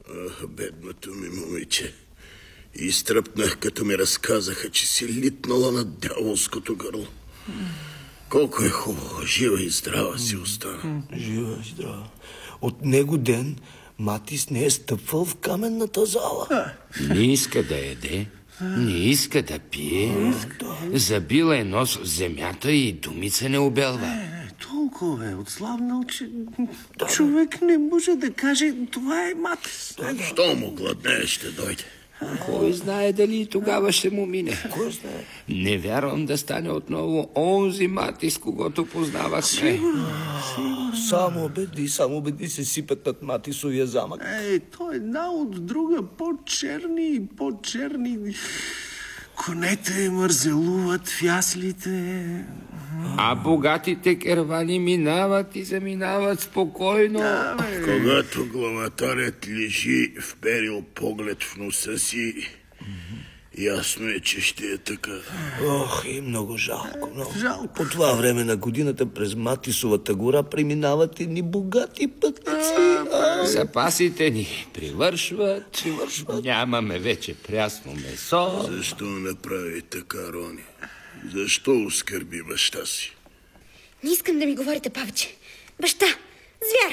Бедното ми момиче. Изтръпнах, като ми разказаха, че си литнала на дяволското гърло. Колко е хубаво, жива и здрава си остана. Жива и здрава. От него ден Матис не е стъпвал в каменната зала. Не иска да яде, не иска да пие. Забила е нос в земята и думица не обелва. Толкова е отслабнал, че човек не може да каже, това е Матис. Що му гладне ще дойде? Кой знае дали и тогава ще му мине. Кой знае? Не вярвам да стане отново онзи Матис, когото познавахме. Само беди се сипят над Матисовия замък. Той една от друга по-черни и по-черни. Конете мързелуват в яслите. А богатите кервани минават и заминават спокойно. Когато главатарят лежи вперил поглед в носа си, ясно е, че ще е така. Ох, и много жалко. По това време на годината през Матисовата гора преминават едни богати пътници. Запасите ни привършват. Нямаме вече прясно месо. Защо направи така, Рони? Защо оскърби баща си? Не искам да ми говорите повече. Баща, звяр!